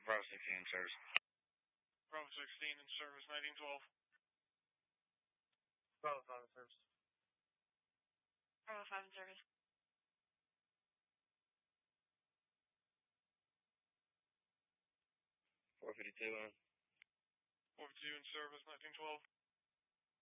Bravo 16 in service. Bravo 16 in service, 1912. Bravo 5 in service. Bravo 5 in service. 452 in. 452 in service, 1912.